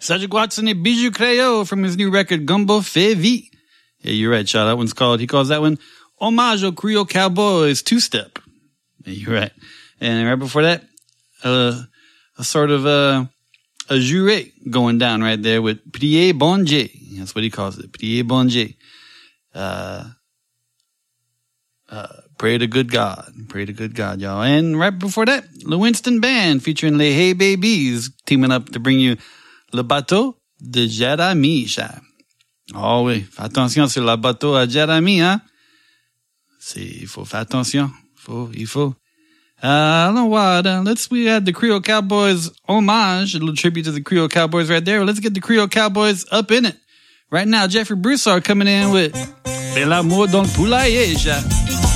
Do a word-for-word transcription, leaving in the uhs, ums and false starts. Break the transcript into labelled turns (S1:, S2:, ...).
S1: Cedric Watson et Bijou Créole from his new record, Gumbo Fait Vie. Yeah, you're right, Shaw. That one's called, he calls that one Hommage aux Creole Cowboys Two-Step. Yeah, you're right. And right before that, uh, a sort of uh, a juré going down right there with Prier Bon Dieu. That's what he calls it, Prier Bon Dieu. Uh, uh, pray to good God. Pray to good God, y'all. And right before that, Le Winston Band featuring Les Hey Babies teaming up to bring you Le Bateau de Jérémie. Oh oui, fais attention sur le bateau à Jérémie, hein? C'est, il faut faire attention. Faut, il faut. Uh, I don't know what. Uh, let's, we had the Creole Cowboys homage, a little tribute to the Creole Cowboys right there. Let's get the Creole Cowboys up in it. Right now, Jeffrey Broussard coming in with De l'amour dans le poulailler.